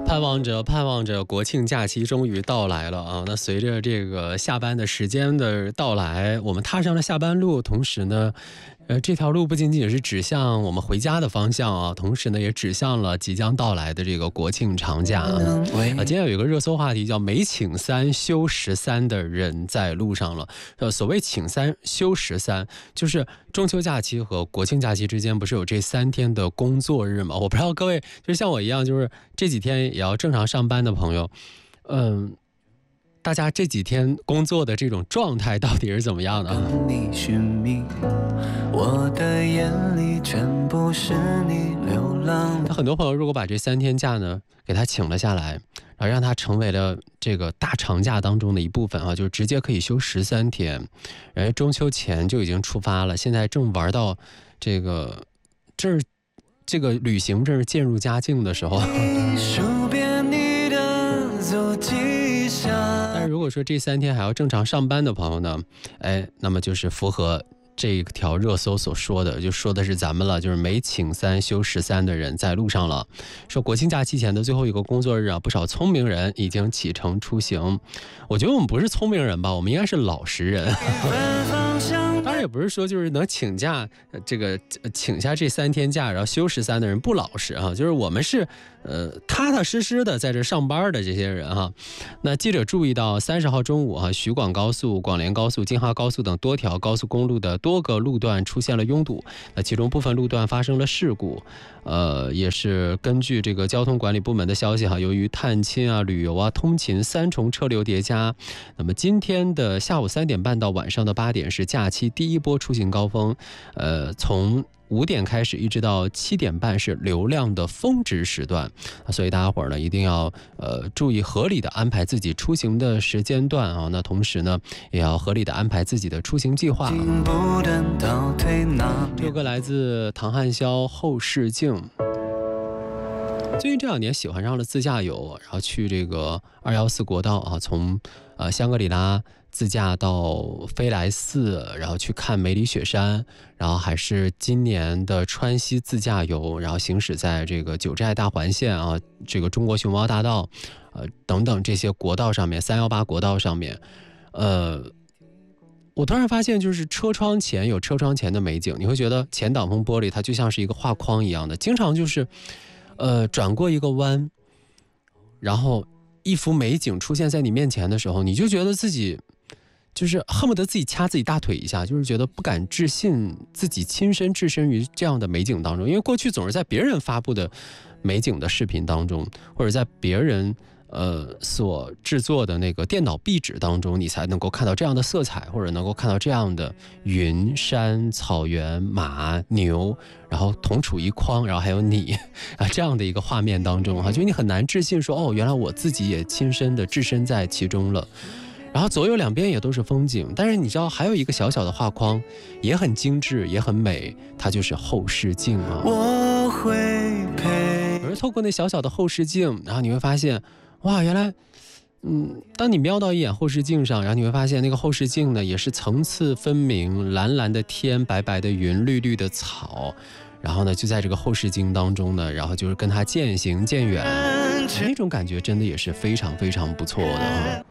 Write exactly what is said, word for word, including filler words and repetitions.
盼望着盼望着国庆假期终于到来了啊！那随着这个下班的时间的到来，我们踏上了下班路，同时呢呃，这条路不仅仅是指向我们回家的方向啊，同时呢也指向了即将到来的这个国庆长假啊。啊，今天有一个热搜话题叫没请三休十三的人在路上了。呃，所谓请三休十三，就是中秋假期和国庆假期之间不是有这三天的工作日吗？我不知道各位就像我一样，就是这几天也要正常上班的朋友，嗯。大家这几天工作的这种状态到底是怎么样的？我的眼里全部是你流浪。很多朋友如果把这三天假呢给他请了下来，然后让他成为了这个大长假当中的一部分啊，就直接可以休十三天，人家中秋前就已经出发了，现在正玩到这个这儿这个旅行正是渐入佳境的时候。但是如果说这三天还要正常上班的朋友呢，哎，那么就是符合这条热搜所说的，就说的是咱们了，就是没请三休十三的人在路上了。说国庆假期前的最后一个工作日啊，不少聪明人已经启程出行。我觉得我们不是聪明人吧，我们应该是老实人。当然也不是说就是能请假这个请下这三天假然后休十三的人不老实啊，就是我们是呃踏踏实实的在这上班的这些人哈。那记者注意到三十号中午啊，徐广高速、广联高速、京哈高速等多条高速公路的多个路段出现了拥堵，那其中部分路段发生了事故。呃，也是根据这个交通管理部门的消息哈，由于探亲啊、旅游啊、通勤三重车流叠加，那么今天的下午三点半到晚上的八点是假期第一波出行高峰，呃，从五点开始一直到七点半是流量的峰值时段，所以大家伙儿呢一定要呃注意合理的安排自己出行的时间段啊，那同时呢也要合理的安排自己的出行计划。这首歌来自唐汉霄《后视镜》。最近这两年喜欢上了自驾游，然后去这个二幺四国道啊，从呃香格里拉自驾到飞来寺，然后去看梅里雪山，然后还是今年的川西自驾游，然后行驶在这个九寨大环线啊，这个中国熊猫大道，呃等等这些国道上面，三幺八国道上面，呃，我突然发现，就是车窗前有车窗前的美景，你会觉得前挡风玻璃它就像是一个画框一样的，经常就是，呃，转过一个弯，然后一幅美景出现在你面前的时候，你就觉得自己。就是恨不得自己掐自己大腿一下，就是觉得不敢置信自己亲身置身于这样的美景当中，因为过去总是在别人发布的美景的视频当中，或者在别人呃所制作的那个电脑壁纸当中，你才能够看到这样的色彩，或者能够看到这样的云、山、草原、马、牛，然后同处一框，然后还有你啊这样的一个画面当中哈，就你很难置信说哦，原来我自己也亲身的置身在其中了。然后左右两边也都是风景，但是你知道还有一个小小的画框也很精致也很美，它就是后视镜啊。我会陪而透过那小小的后视镜，然后你会发现哇，原来嗯，当你瞄到一眼后视镜上，然后你会发现那个后视镜呢也是层次分明，蓝蓝的天，白白的云，绿绿的草，然后呢就在这个后视镜当中呢，然后就是跟它渐行渐远，那种感觉真的也是非常非常不错的啊。